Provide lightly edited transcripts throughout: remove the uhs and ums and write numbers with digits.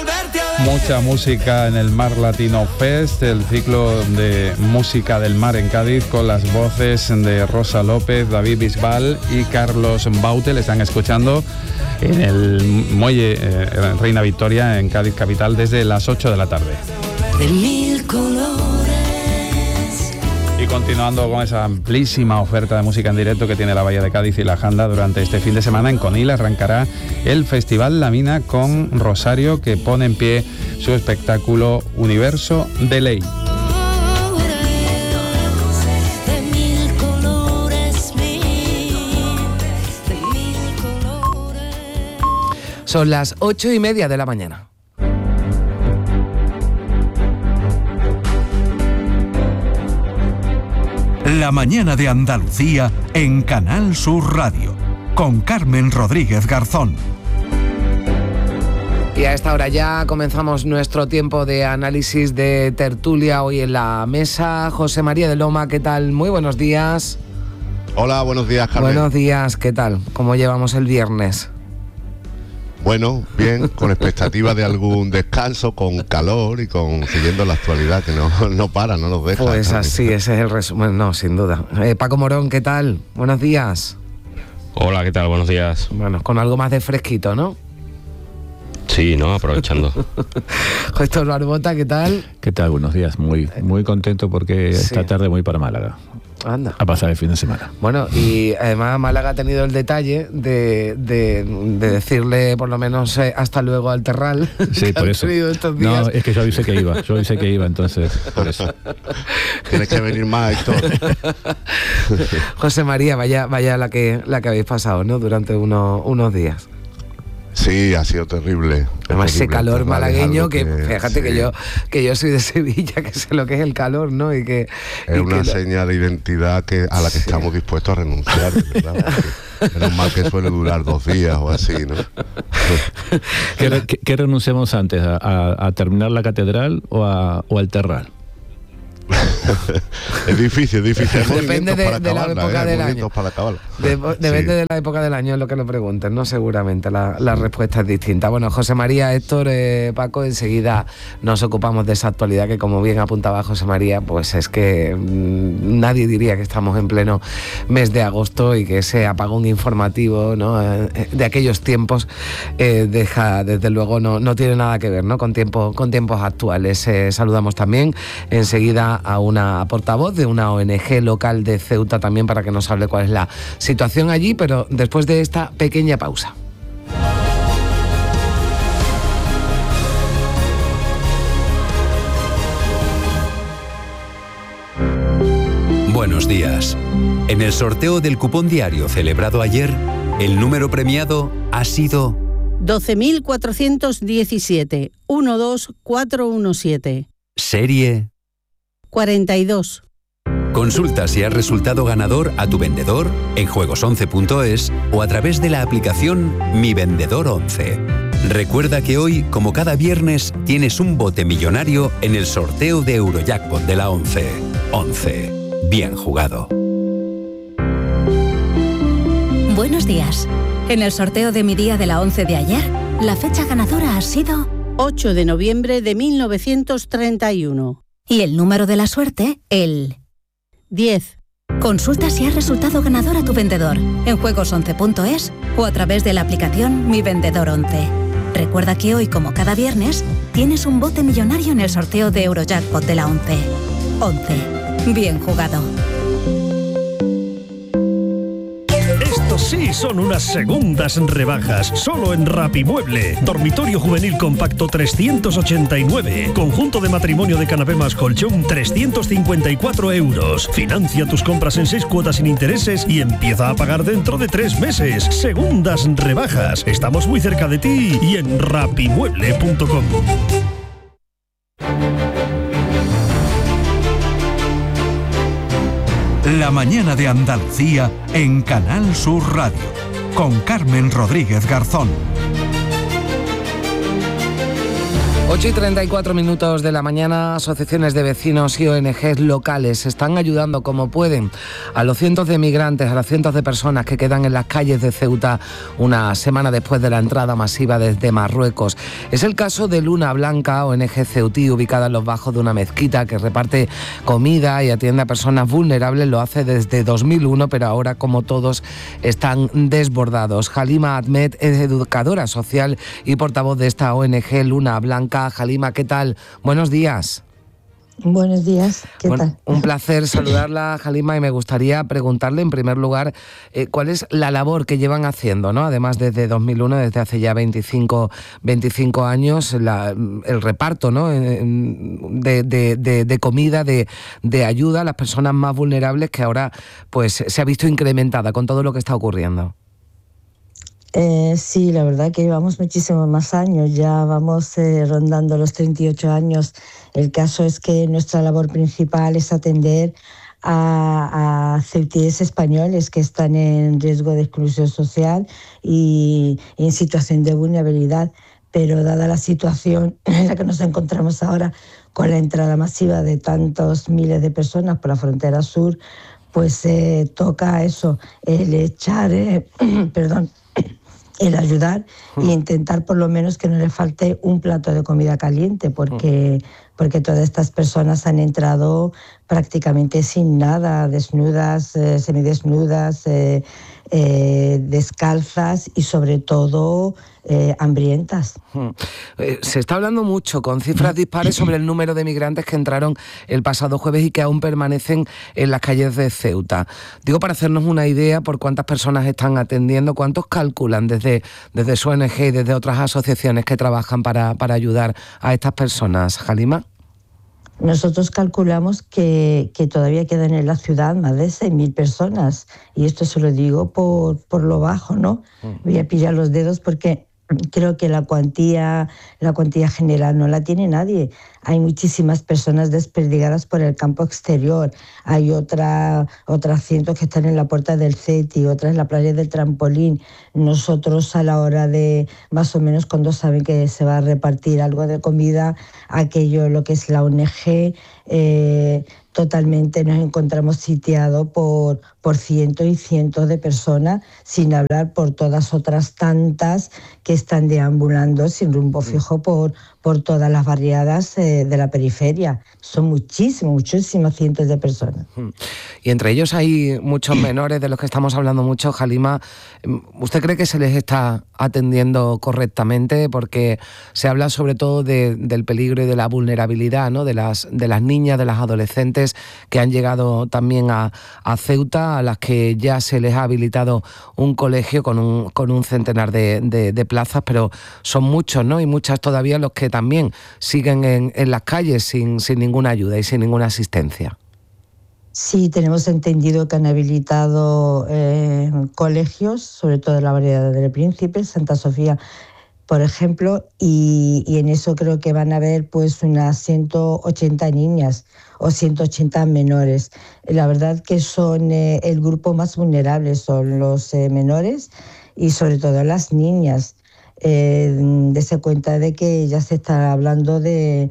Mucha música en el Mar Latino Fest, el ciclo de música del mar en Cádiz, con las voces de Rosa López, David Bisbal y Carlos Baute. Le están escuchando en el muelle Reina Victoria en Cádiz capital desde las 8 de la tarde. De mil colores. Y continuando con esa amplísima oferta de música en directo que tiene la Bahía de Cádiz y la Janda durante este fin de semana, en Conil arrancará el Festival La Mina con Rosario, que pone en pie su espectáculo Universo de Ley. Son las 8:30 de la mañana. La mañana de Andalucía en Canal Sur Radio, con Carmen Rodríguez Garzón. Y a esta hora ya comenzamos nuestro tiempo de análisis, de tertulia hoy en la mesa. José María de Loma, ¿qué tal? Muy buenos días. Hola, buenos días, Carmen. Buenos días, ¿qué tal? ¿Cómo llevamos el viernes? Bueno, bien, con expectativa de algún descanso, con calor y con siguiendo la actualidad, que no para, no nos deja. Pues así, ese es el resumen, no, sin duda. Paco Morón, ¿qué tal? Buenos días. Hola, ¿qué tal? Buenos días. Bueno, con algo más de fresquito, ¿no? Sí, ¿no? Aprovechando. Héctor Barbota, ¿qué tal? ¿Qué tal? Buenos días. Muy contento porque esta tarde voy para Málaga. Anda. A pasar el fin de semana. Bueno, y además Málaga ha tenido el detalle de decirle por lo menos hasta luego al Terral. Sí, por eso. Estos días. No, es que yo avisé que iba, entonces, por eso. Tienes que venir más, Héctor. José María, vaya la que habéis pasado, ¿no? Durante unos días. Sí, ha sido terrible. Además ese calor malagueño que fíjate sí. que yo soy de Sevilla, que sé lo que es el calor, ¿no? Y que es una seña de identidad a la que estamos dispuestos a renunciar, ¿verdad? Menos mal que suele durar 2 días o así, ¿no? ¿Qué renunciamos antes? ¿A terminar la catedral o al Terral? Es difícil. Depende de la época del año. Depende Sí. de la época del año, es lo que lo pregunten, ¿no? Seguramente la respuesta es distinta. Bueno, José María, Héctor, Paco, enseguida nos ocupamos de esa actualidad que, como bien apuntaba José María, pues es que nadie diría que estamos en pleno mes de agosto y que ese apagón informativo, ¿no? De aquellos tiempos deja, desde luego, no tiene nada que ver, ¿no? Con tiempos actuales. Saludamos también enseguida a una portavoz de una ONG local de Ceuta también para que nos hable cuál es la situación allí, pero después de esta pequeña pausa. Buenos días. En el sorteo del cupón diario celebrado ayer, el número premiado ha sido 12.417 12417. Serie 42. Consulta si has resultado ganador a tu vendedor en juegos11.es o a través de la aplicación Mi Vendedor 11. Recuerda que hoy, como cada viernes, tienes un bote millonario en el sorteo de Eurojackpot de la 11. 11. Bien jugado. Buenos días. En el sorteo de mi día de la 11 de ayer, la fecha ganadora ha sido 8 de noviembre de 1931. Y el número de la suerte, el 10. Consulta si has resultado ganador a tu vendedor en juegos11.es o a través de la aplicación Mi Vendedor 11. Recuerda que hoy, como cada viernes, tienes un bote millonario en el sorteo de Eurojackpot de la 11. 11. Bien jugado. Sí, son unas segundas rebajas, solo en Rapimueble. Dormitorio juvenil compacto 389. Conjunto de matrimonio de canapé más colchón 354 euros. Financia tus compras en 6 cuotas sin intereses y empieza a pagar dentro de 3 meses. Segundas rebajas. Estamos muy cerca de ti y en rapimueble.com. La mañana de Andalucía en Canal Sur Radio, con Carmen Rodríguez Garzón. 8:34 de la mañana, asociaciones de vecinos y ONGs locales están ayudando como pueden a los cientos de migrantes, a las cientos de personas que quedan en las calles de Ceuta una semana después de la entrada masiva desde Marruecos. Es el caso de Luna Blanca, ONG ceutí, ubicada en los bajos de una mezquita que reparte comida y atiende a personas vulnerables. Lo hace desde 2001, pero ahora, como todos, están desbordados. Halima Ahmed es educadora social y portavoz de esta ONG Luna Blanca. Halima, ¿qué tal? Buenos días. Buenos días, ¿qué tal? Un placer saludarla, Halima, y me gustaría preguntarle en primer lugar cuál es la labor que llevan haciendo, ¿no? Además, desde 2001, desde hace ya 25 años, el reparto, ¿no? de comida, de ayuda a las personas más vulnerables, que ahora pues se ha visto incrementada con todo lo que está ocurriendo. Sí, la verdad que llevamos muchísimos más años, ya vamos rondando los 38 años. El caso es que nuestra labor principal es atender a ceutíes españoles que están en riesgo de exclusión social y en situación de vulnerabilidad. Pero dada la situación en la que nos encontramos ahora, con la entrada masiva de tantos miles de personas por la frontera sur, pues toca eso, el echar, el ayudar e intentar por lo menos que no le falte un plato de comida caliente, porque todas estas personas han entrado prácticamente sin nada, desnudas, semidesnudas, descalzas y sobre todo hambrientas. Se está hablando mucho, con cifras dispares, sobre el número de migrantes que entraron el pasado jueves y que aún permanecen en las calles de Ceuta. Digo, para hacernos una idea por cuántas personas están atendiendo, ¿cuántos calculan desde su ONG y desde otras asociaciones que trabajan para ayudar a estas personas? Halima. Nosotros calculamos que todavía quedan en la ciudad más de 6.000 personas, y esto se lo digo por lo bajo, ¿no? Voy a pillar los dedos porque creo que la cuantía general no la tiene nadie. Hay muchísimas personas desperdigadas por el campo exterior. Hay otras cientos que están en la puerta del CETI, otras en la playa del Trampolín. Nosotros, a la hora de, más o menos, cuando saben que se va a repartir algo de comida, aquello, lo que es la ONG, totalmente nos encontramos sitiados por cientos y cientos de personas, sin hablar por todas otras tantas que están deambulando sin rumbo fijo por todas las barriadas de la periferia. Son muchísimas cientos de personas. Y entre ellos hay muchos menores de los que estamos hablando mucho. Halima, ¿usted cree que se les está atendiendo correctamente? Porque se habla sobre todo del peligro y de la vulnerabilidad, ¿no? de las niñas, de las adolescentes que han llegado también a Ceuta, a las que ya se les ha habilitado un colegio con un centenar de plazas, pero son muchos, ¿no? Y muchas todavía los que también siguen en las calles sin ninguna ayuda y sin ninguna asistencia. Sí, tenemos entendido que han habilitado colegios, sobre todo en la variedad del Príncipe, Santa Sofía, por ejemplo, y en eso creo que van a haber pues unas 180 niñas o 180 menores. La verdad que son el grupo más vulnerable, son los menores y sobre todo las niñas. Dese cuenta de que ya se está hablando de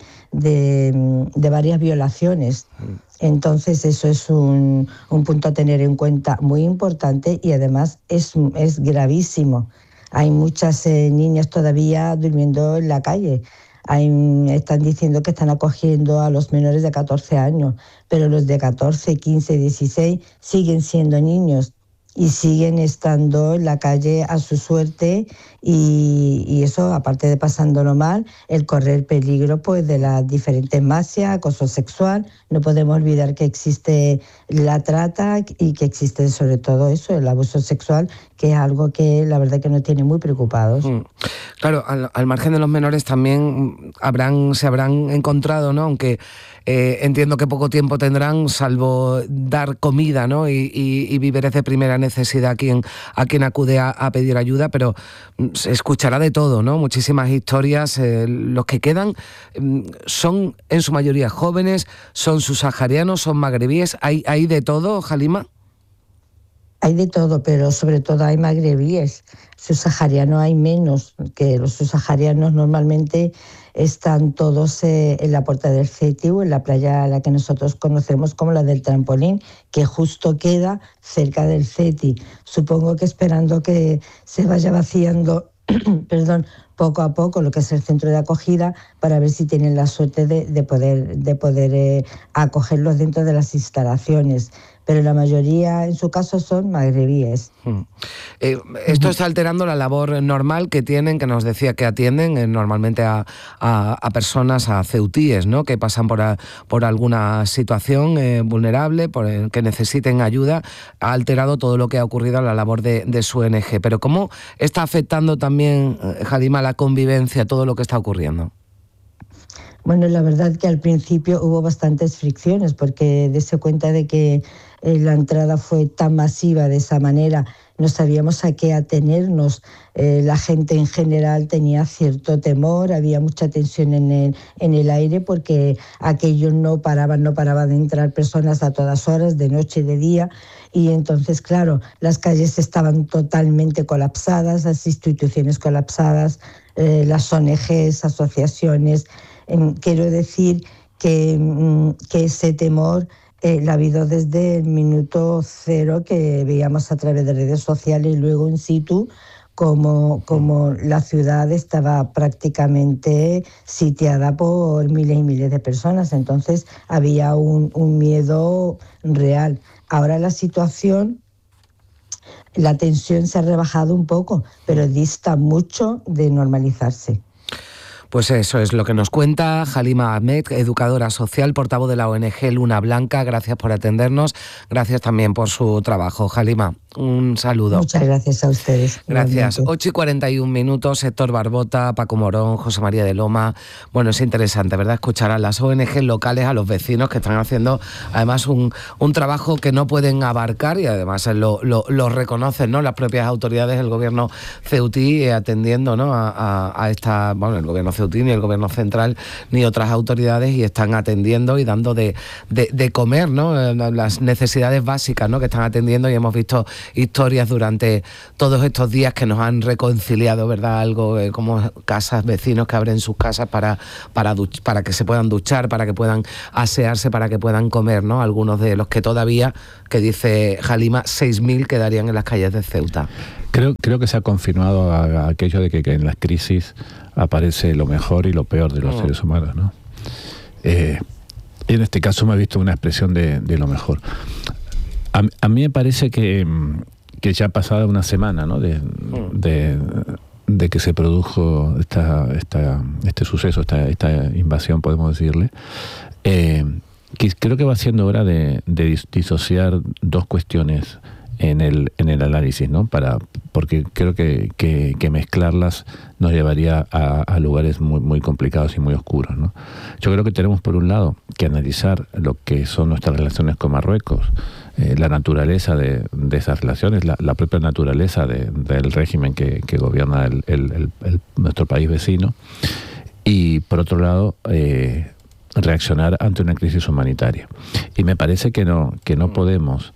varias violaciones. Entonces eso es un punto a tener en cuenta muy importante, y además es gravísimo. Hay muchas niñas todavía durmiendo en la calle. Están diciendo que están acogiendo a los menores de 14 años, pero los de 14, 15, 16 siguen siendo niños y siguen estando en la calle a su suerte, y eso, aparte de pasándolo mal, el correr peligro pues de las diferentes mafias, acoso sexual. No podemos olvidar que existe la trata y que existe sobre todo eso, el abuso sexual, que es algo que la verdad que nos tiene muy preocupados. Claro, al margen de los menores también se habrán encontrado, ¿no? Aunque entiendo que poco tiempo tendrán, salvo dar comida, ¿no? y víveres de primera necesidad a quien acude a pedir ayuda, pero se escuchará de todo, ¿no? Muchísimas historias. Los que quedan son en su mayoría jóvenes, son subsaharianos, son magrebíes. ¿Hay de todo, Halima? Hay de todo, pero sobre todo hay magrebíes. Subsaharianos hay menos, que los subsaharianos normalmente están todos en la Puerta del Ceti o en la playa a la que nosotros conocemos como la del Trampolín, que justo queda cerca del Ceti. Supongo que esperando que se vaya vaciando poco a poco lo que es el centro de acogida, para ver si tienen la suerte de poder acogerlos dentro de las instalaciones. Pero la mayoría, en su caso, son magrebíes. Esto está alterando la labor normal que tienen, que nos decía que atienden normalmente a personas, a ceutíes, ¿no?, que pasan por alguna situación vulnerable, que necesiten ayuda. Ha alterado todo lo que ha ocurrido a la labor de su ONG. Pero ¿cómo está afectando también, Halima, la convivencia, todo lo que está ocurriendo? Bueno, la verdad que al principio hubo bastantes fricciones, porque dése cuenta de que la entrada fue tan masiva de esa manera, no sabíamos a qué atenernos. La gente en general tenía cierto temor, había mucha tensión en el aire, porque aquello no paraba de entrar personas a todas horas, de noche y de día, y entonces, claro, las calles estaban totalmente colapsadas, las instituciones colapsadas, las ONGs, asociaciones. Quiero decir que ese temor la ha habido desde el minuto cero, que veíamos a través de redes sociales y luego in situ como la ciudad estaba prácticamente sitiada por miles y miles de personas. Entonces había un miedo real. Ahora la situación, la tensión se ha rebajado un poco, pero dista mucho de normalizarse. Pues eso es lo que nos cuenta Halima Ahmed, educadora social, portavoz de la ONG Luna Blanca. Gracias por atendernos, gracias también por su trabajo. Halima, un saludo. Muchas gracias a ustedes. Gracias. 8:41, Héctor Barbota, Paco Morón, José María de Loma. Bueno, es interesante, ¿verdad?, escuchar a las ONG locales, a los vecinos que están haciendo además un trabajo que no pueden abarcar, y además lo reconocen, ¿no?, las propias autoridades, el gobierno ceutí, atendiendo, ¿no?, a esta, bueno, el gobierno ceutí, ni el gobierno central, ni otras autoridades, y están atendiendo y dando de comer, ¿no?, las necesidades básicas, ¿no?, que están atendiendo. Y hemos visto historias durante todos estos días que nos han reconciliado, ¿verdad?, algo como casas, vecinos que abren sus casas para que se puedan duchar, para que puedan asearse, para que puedan comer, ¿no?, algunos de los que todavía, que dice Halima, 6.000 quedarían en las calles de Ceuta. Creo que se ha confirmado aquello de que en las crisis aparece lo mejor y lo peor de los seres humanos, ¿no? En este caso me he visto una expresión de lo mejor. A mí me parece que ya ha pasado una semana, ¿no?, de que se produjo este suceso, esta invasión, podemos decirle. Creo que va siendo hora de disociar dos cuestiones en el análisis, ¿no? Porque creo que mezclarlas nos llevaría a lugares muy, muy complicados y muy oscuros, ¿no? Yo creo que tenemos, por un lado, que analizar lo que son nuestras relaciones con Marruecos, la naturaleza de esas relaciones, la propia naturaleza del régimen que gobierna nuestro país vecino, y, por otro lado, reaccionar ante una crisis humanitaria. Y me parece que no podemos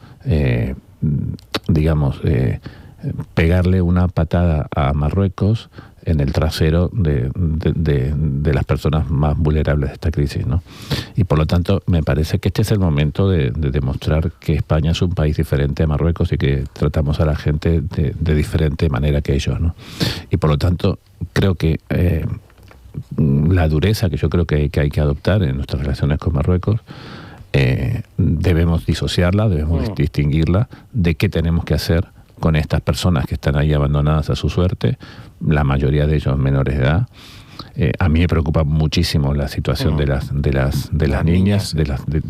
pegarle una patada a Marruecos en el trasero de las personas más vulnerables de esta crisis, ¿no? Y por lo tanto me parece que este es el momento de demostrar que España es un país diferente a Marruecos y que tratamos a la gente de diferente manera que ellos, ¿no? Y por lo tanto creo que la dureza que yo creo que hay que adoptar en nuestras relaciones con Marruecos, debemos disociarla, debemos distinguirla de qué tenemos que hacer con estas personas que están ahí abandonadas a su suerte, la mayoría de ellos menores de edad. A mí me preocupa muchísimo la situación de las niñas, de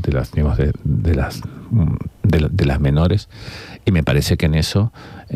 las menores, y me parece que en eso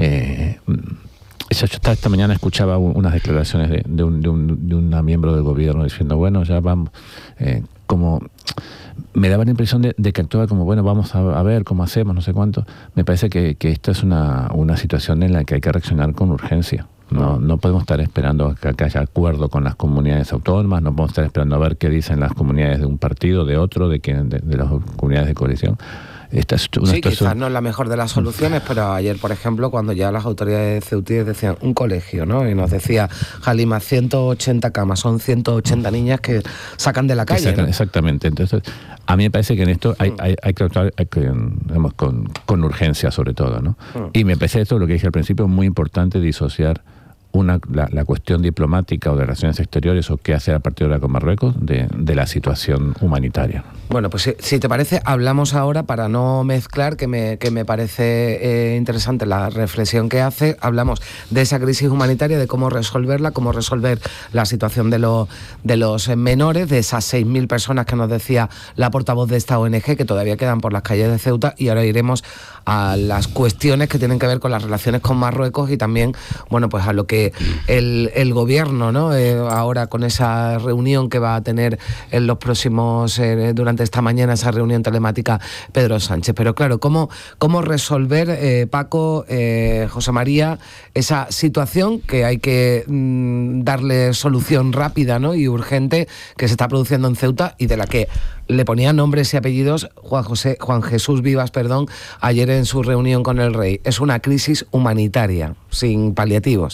yo esta mañana escuchaba unas declaraciones de una miembro del gobierno diciendo, bueno, ya vamos, como me daba la impresión de que actuaba como, bueno, vamos a ver cómo hacemos, no sé cuánto. Me parece que esta es una situación en la que hay que reaccionar con urgencia. No podemos estar esperando que haya acuerdo con las comunidades autónomas, no podemos estar esperando a ver qué dicen las comunidades de un partido, de otro, de las comunidades de coalición. Sí, quizás no es la mejor de las soluciones, pero ayer, por ejemplo, cuando ya las autoridades ceutíes decían un colegio, ¿no? Y nos decía Halima, 180 camas, son 180 niñas que sacan de la calle, ¿no? Exactamente. Entonces, a mí me parece que en esto hay que actuar digamos, con urgencia, sobre todo, ¿no? Y me parece esto, lo que dije al principio, muy importante disociar la cuestión diplomática o de relaciones exteriores o qué hacer a partir de ahora con Marruecos de la situación humanitaria. Bueno, pues si te parece, hablamos ahora, para no mezclar, que me parece interesante la reflexión que hace, hablamos de esa crisis humanitaria, de cómo resolverla, cómo resolver la situación de los menores, de esas 6.000 personas que nos decía la portavoz de esta ONG, que todavía quedan por las calles de Ceuta, y ahora iremos a las cuestiones que tienen que ver con las relaciones con Marruecos y también, bueno, pues a lo que el gobierno, ¿no? Ahora con esa reunión que va a tener en los próximos, durante esta mañana, esa reunión telemática, Pedro Sánchez. Pero claro, ¿cómo resolver, Paco, José María, esa situación que hay que darle solución rápida, ¿no? Y urgente, que se está produciendo en Ceuta y de la que le ponían nombres y apellidos Juan Jesús Vivas, ayer en su reunión con el rey? Es una crisis humanitaria, sin paliativos.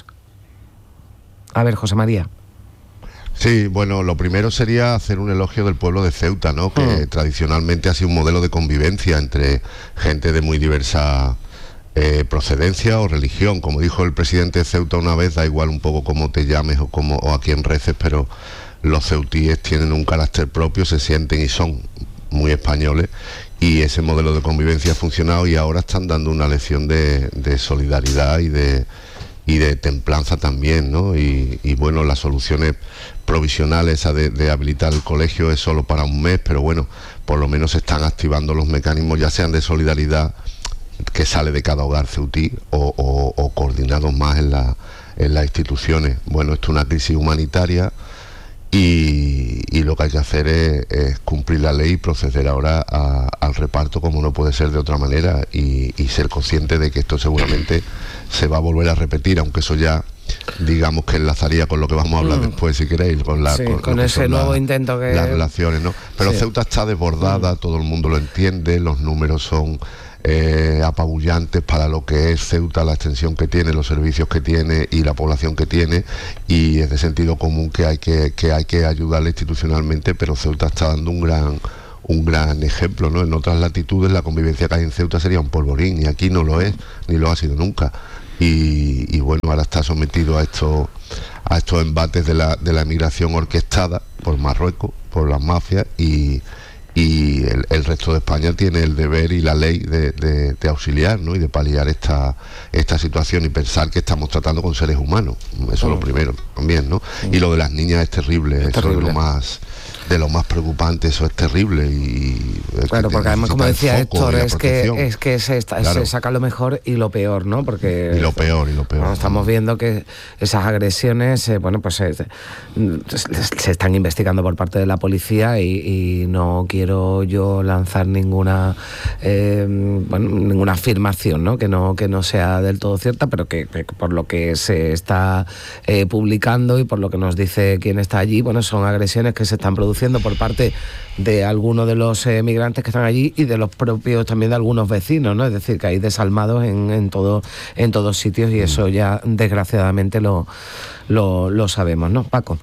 A ver, José María. Sí, bueno, lo primero sería hacer un elogio del pueblo de Ceuta, ¿no? Que tradicionalmente ha sido un modelo de convivencia entre gente de muy diversa procedencia o religión. Como dijo el presidente de Ceuta una vez, da igual un poco cómo te llames o a quién reces, pero los ceutíes tienen un carácter propio, se sienten y son muy españoles, y ese modelo de convivencia ha funcionado, y ahora están dando una lección de solidaridad y de templanza también, ¿no? Y bueno, las soluciones provisionales, esa de habilitar el colegio, es solo para un mes, pero bueno, por lo menos se están activando los mecanismos, ya sean de solidaridad que sale de cada hogar ceutí o coordinados más en las instituciones. Bueno, esto es una crisis humanitaria y lo que hay que hacer es cumplir la ley y proceder ahora al reparto, como no puede ser de otra manera, y ser consciente de que esto seguramente se va a volver a repetir, aunque eso ya digamos que enlazaría con lo que vamos a hablar después, si queréis, con ese nuevo intento que... Las relaciones, ¿no? Pero sí. Ceuta está desbordada, todo el mundo lo entiende, los números son apabullantes para lo que es Ceuta, la extensión que tiene, los servicios que tiene y la población que tiene, y es de sentido común que hay que ayudarle institucionalmente, pero Ceuta está dando un gran ejemplo, ¿no? En otras latitudes la convivencia que hay en Ceuta sería un polvorín, y aquí no lo es, ni lo ha sido nunca, y bueno, ahora está sometido a estos embates de la emigración orquestada por Marruecos, por las mafias, y el resto de España tiene el deber y la ley de auxiliar, ¿no? Y de paliar esta situación, y pensar que estamos tratando con seres humanos. Eso es lo primero también, ¿no? Y lo de las niñas es terrible, eso es lo más preocupante, eso es terrible. Y claro, porque además, como decía Héctor, es que se saca lo mejor y lo peor, ¿no? Porque y lo peor. Bueno, estamos viendo que esas agresiones, bueno, pues se están investigando por parte de la policía, y no quiero yo lanzar ninguna afirmación, ¿no? Que no sea del todo cierta, pero que por lo que se está publicando y por lo que nos dice quien está allí, bueno, son agresiones que se están produciendo por parte de algunos de los migrantes que están allí y de los propios también de algunos vecinos, ¿no? Es decir, que hay desalmados en todos sitios, y eso ya desgraciadamente lo sabemos, ¿no, Paco?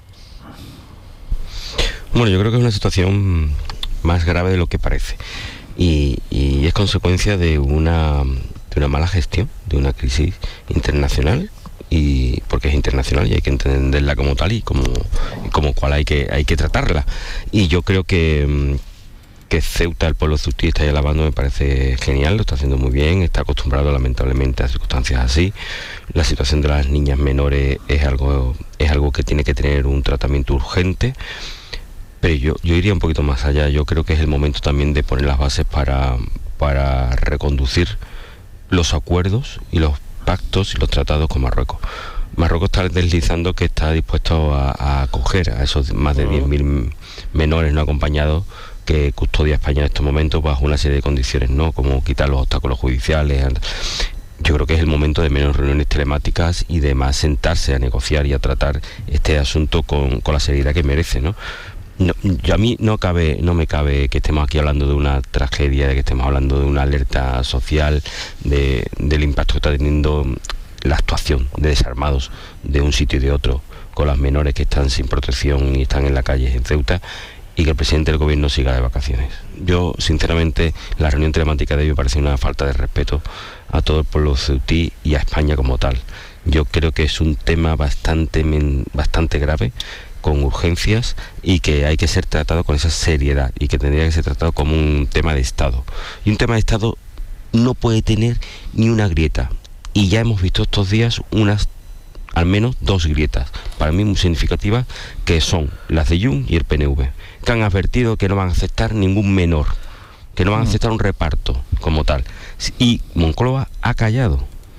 Bueno, yo creo que es una situación más grave de lo que parece, y es consecuencia de una mala gestión, de una crisis internacional, y porque es internacional y hay que entenderla como tal y como cual hay que tratarla. Y yo creo que Ceuta, el pueblo ceutí, está ahí alabando, me parece genial, lo está haciendo muy bien, está acostumbrado lamentablemente a circunstancias así. La situación de las niñas menores es algo que tiene que tener un tratamiento urgente, pero yo iría un poquito más allá. Yo creo que es el momento también de poner las bases para reconducir los acuerdos y los pactos y los tratados con Marruecos. Marruecos está deslizando que está dispuesto a acoger a esos más de 10.000 menores no acompañados que custodia España en estos momentos bajo una serie de condiciones, ¿no? Como quitar los obstáculos judiciales. Yo creo que es el momento de menos reuniones telemáticas y de más sentarse a negociar y a tratar este asunto con la seriedad que merece, ¿no? a mí no me cabe que estemos aquí hablando de una tragedia, de que estemos hablando de una alerta social, del impacto que está teniendo la actuación de desarmados de un sitio y de otro, con las menores que están sin protección y están en la calle en Ceuta, y que el presidente del gobierno siga de vacaciones. Yo, sinceramente, la reunión telemática de hoy me parece una falta de respeto a todo el pueblo ceutí y a España como tal. Yo creo que es un tema bastante grave, con urgencias, y que hay que ser tratado con esa seriedad, y que tendría que ser tratado como un tema de Estado. Y un tema de Estado no puede tener ni una grieta. Y ya hemos visto estos días al menos 2 grietas, para mí muy significativas, que son las de Junts y el PNV, que han advertido que no van a aceptar ningún menor, que no van a aceptar un reparto como tal. Y Moncloa ha callado.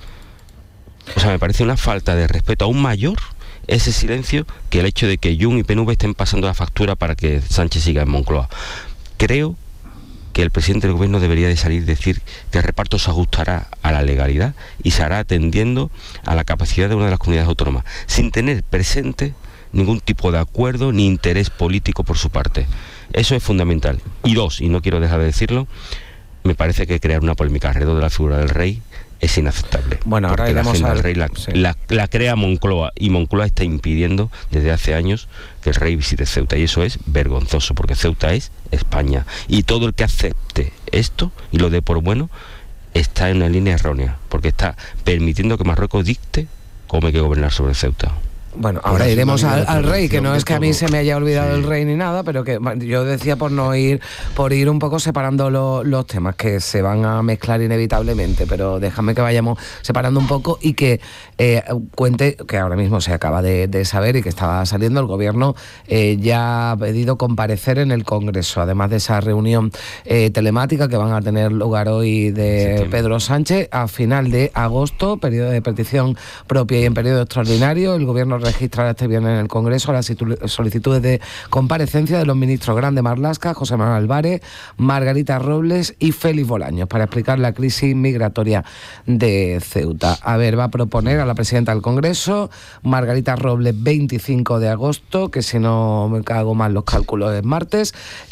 O sea, me parece una falta de respeto aún mayor ese silencio que el hecho de que Junts y PNV estén pasando la factura para que Sánchez siga en Moncloa. Creo que el presidente del gobierno debería de salir y decir que el reparto se ajustará a la legalidad y se hará atendiendo a la capacidad de una de las comunidades autónomas, sin tener presente ningún tipo de acuerdo ni interés político por su parte. Eso es fundamental. Y 2, y no quiero dejar de decirlo, me parece que crear una polémica alrededor de la figura del rey es inaceptable. Bueno, ahora iremos al rey la crea Moncloa, y Moncloa está impidiendo desde hace años que el rey visite Ceuta, y eso es vergonzoso, porque Ceuta es España, y todo el que acepte esto y lo dé por bueno está en una línea errónea, porque está permitiendo que Marruecos dicte cómo hay que gobernar sobre Ceuta. Bueno, ahora iremos al rey, que no es que a mí se me haya olvidado el rey ni nada, pero que yo decía por ir un poco separando los temas que se van a mezclar inevitablemente, pero déjame que vayamos separando un poco y que cuente que ahora mismo se acaba de saber y que estaba saliendo. El gobierno ya ha pedido comparecer en el Congreso, además de esa reunión telemática que van a tener lugar hoy de Pedro Sánchez a final de agosto, periodo de petición propia y en periodo extraordinario. El gobierno registrará este viernes en el Congreso las solicitudes de comparecencia de los ministros Grande Marlaska, José Manuel Álvarez, Margarita Robles y Félix Bolaños para explicar la crisis migratoria de Ceuta. A ver, va a proponer a la presidenta del Congreso, Margarita Robles, 25 de agosto, que si no me cago mal los cálculos es martes,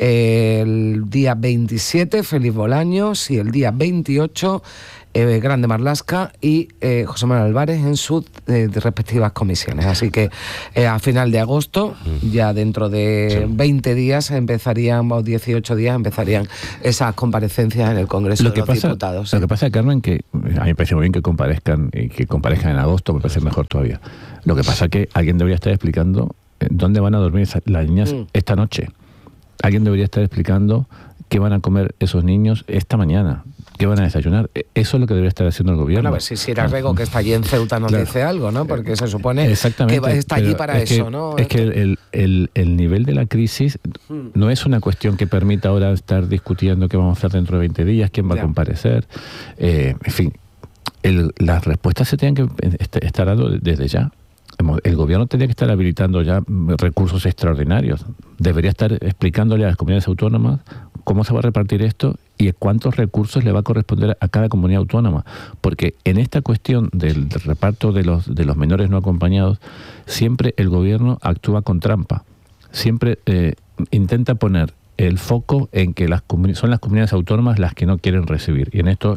el día 27 Félix Bolaños y el día 28 Grande Marlaska y José Manuel Álvarez en sus respectivas comisiones. Así que a final de agosto, ya dentro de 20 días empezarían, o 18 días empezarían esas comparecencias en el Congreso de los Diputados. Lo que pasa, Carmen, que a mí me parece muy bien que comparezcan, y que comparezcan en agosto, me parece mejor todavía. Lo que pasa es que alguien debería estar explicando dónde van a dormir las niñas esta noche. Alguien debería estar explicando qué van a comer esos niños esta mañana. ¿Qué van a desayunar? Eso es lo que debería estar haciendo el gobierno. Bueno, a ver si era Rego, que está allí en Ceuta, nos dice algo, ¿no? Porque se supone que está allí para eso, ¿no? Es que el nivel de la crisis no es una cuestión que permita ahora estar discutiendo qué vamos a hacer dentro de 20 días, quién va a comparecer. En fin, las respuestas se tienen que estar dando desde ya. El gobierno tendría que estar habilitando ya recursos extraordinarios. Debería estar explicándole a las comunidades autónomas cómo se va a repartir esto y cuántos recursos le va a corresponder a cada comunidad autónoma. Porque en esta cuestión del reparto de los menores no acompañados, siempre el gobierno actúa con trampa. Siempre intenta poner el foco en que son las comunidades autónomas las que no quieren recibir. Y en esto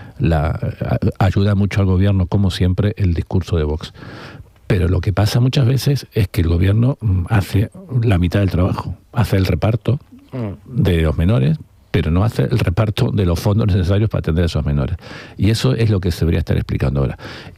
ayuda mucho al gobierno, como siempre, el discurso de Vox. Pero lo que pasa muchas veces es que el gobierno hace la mitad del trabajo. Hace el reparto de los menores, pero no hace el reparto de los fondos necesarios para atender a esos menores. Y eso es lo que se debería estar explicando ahora.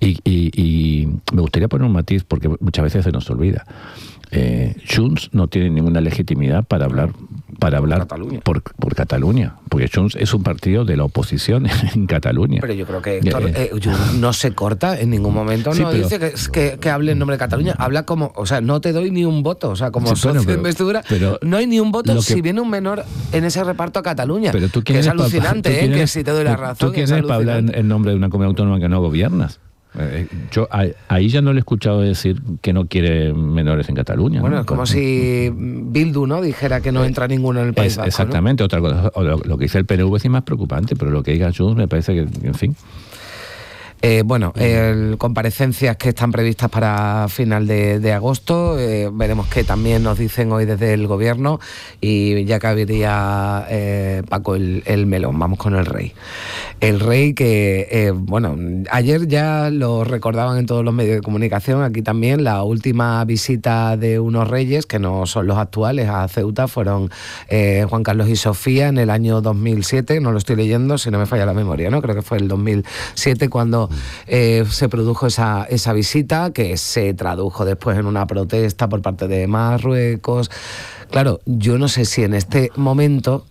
Y me gustaría poner un matiz, porque muchas veces se nos olvida. Junts no tiene ninguna legitimidad para hablar Cataluña. Por Cataluña, porque Junts es un partido de la oposición en Cataluña. Pero yo creo que Héctor no se corta en ningún momento, sí, no dice que hable en nombre de Cataluña, habla como, o sea, no te doy ni un voto, o sea, como socio de investidura, no hay ni un voto si viene un menor en ese reparto a Cataluña, pero tú que es alucinante, que si te doy la razón. ¿Tú quién eres para hablar en nombre de una comunidad autónoma que no gobiernas? Yo ahí ya no le he escuchado decir que no quiere menores en Cataluña. Bueno, ¿no? Es como si Bildu, ¿no?, dijera que no entra ninguno en el País Vasco, exactamente, ¿no? Otra cosa. Lo que dice el PNV es más preocupante, pero lo que diga Junts me parece que, en fin. Comparecencias que están previstas para final de agosto. Veremos qué también nos dicen hoy desde el gobierno, y ya cabería, Paco, el melón. Vamos con el rey. El rey que, ayer ya lo recordaban en todos los medios de comunicación, aquí también, la última visita de unos reyes, que no son los actuales, a Ceuta, fueron Juan Carlos y Sofía en el año 2007, no lo estoy leyendo, si no me falla la memoria, ¿no? Creo que fue el 2007 cuando se produjo esa visita, que se tradujo después en una protesta por parte de Marruecos. Claro, yo no sé si en este momento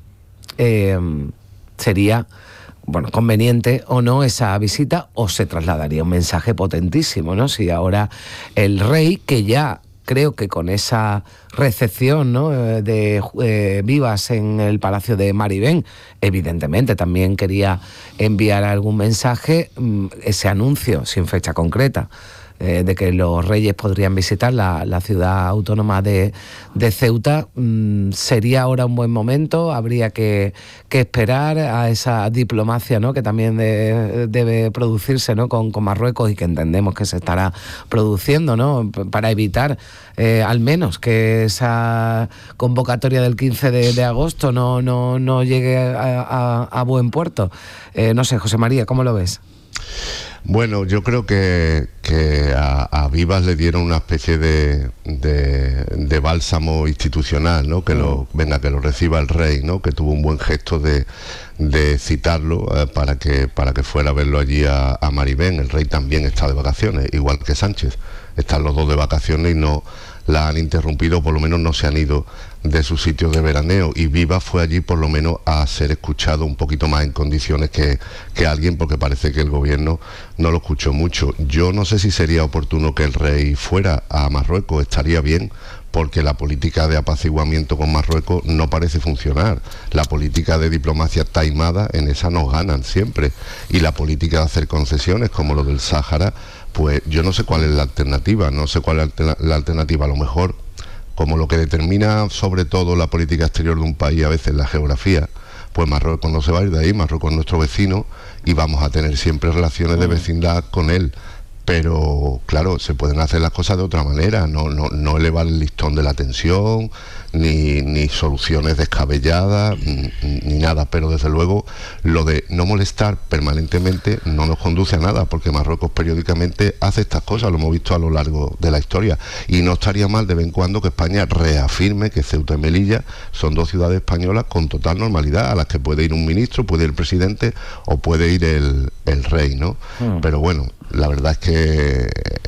sería conveniente o no esa visita, o se trasladaría un mensaje potentísimo, ¿no? Si ahora el rey, que ya creo que con esa recepción, ¿no?, de Vivas en el Palacio de Maribén, evidentemente también quería enviar algún mensaje, ese anuncio sin fecha concreta de que los reyes podrían visitar la ciudad autónoma de Ceuta, sería ahora un buen momento. Habría que esperar a esa diplomacia, ¿no?, que también debe producirse, ¿no?, con Marruecos, y que entendemos que se estará produciendo, ¿no?, para evitar al menos que esa convocatoria del 15 de agosto no llegue a buen puerto. No sé, José María, ¿cómo lo ves? Bueno, yo creo que a Vivas le dieron una especie de bálsamo institucional, ¿no? Que lo reciba el rey, ¿no? Que tuvo un buen gesto de citarlo para que fuera a verlo allí a Maribén. El rey también está de vacaciones, igual que Sánchez. Están los dos de vacaciones y no la han interrumpido, por lo menos no se han ido de sus sitios de veraneo, y Vivas fue allí por lo menos a ser escuchado un poquito más en condiciones que alguien, porque parece que el gobierno no lo escuchó mucho. Yo no sé si sería oportuno que el rey fuera a Marruecos, estaría bien, porque la política de apaciguamiento con Marruecos no parece funcionar. La política de diplomacia taimada, en esa nos ganan siempre, y la política de hacer concesiones como lo del Sáhara, pues yo no sé cuál es la alternativa, la alternativa. A lo mejor, como lo que determina sobre todo la política exterior de un país a veces la geografía, pues Marruecos no se va a ir de ahí. Marruecos es nuestro vecino y vamos a tener siempre relaciones de vecindad con él. Pero claro, se pueden hacer las cosas de otra manera, no elevar el listón de la tensión, ni soluciones descabelladas, ni nada. Pero desde luego lo de no molestar permanentemente no nos conduce a nada, porque Marruecos periódicamente hace estas cosas, lo hemos visto a lo largo de la historia, y no estaría mal de vez en cuando que España reafirme que Ceuta y Melilla son dos ciudades españolas con total normalidad, a las que puede ir un ministro, puede ir el presidente o puede ir el rey, ¿no? Pero bueno, la verdad es que